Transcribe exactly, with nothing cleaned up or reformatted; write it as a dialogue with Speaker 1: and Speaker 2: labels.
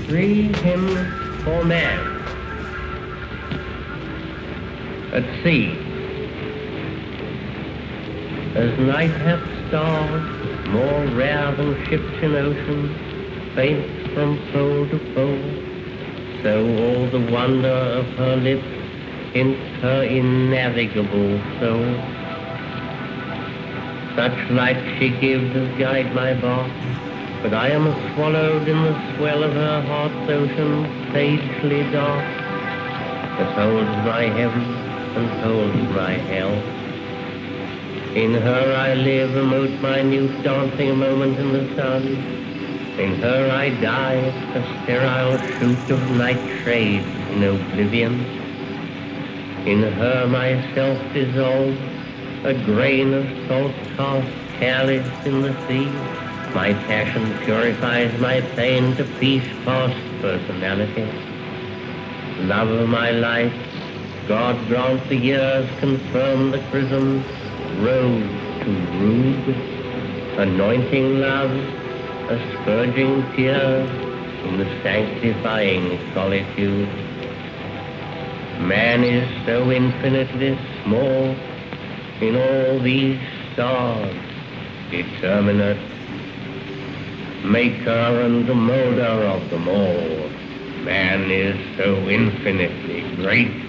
Speaker 1: Three hymns for man. At sea, as night hath stars, more rare than ships in ocean, faint from pole to pole, so all the wonder of her lips hints her innavigable soul. Such light she gives as guide my bark, but I am swallowed in the swell of her heart's ocean, sagely dark, that holds my heaven and holds my hell. In her I live, remote, minute, dancing a moment in the sun. In her I die, a sterile shoot of night shades in oblivion. In her myself dissolve, a grain of salt cast careless in the sea. My passion purifies my pain to peace past personality. Love of my life, God grant the years confirm the chrism, road to rude, anointing love, asperging tears in the sanctifying solitude. Man is so infinitely small in all these stars, determinate, maker and molder of them all. Man is so infinitely great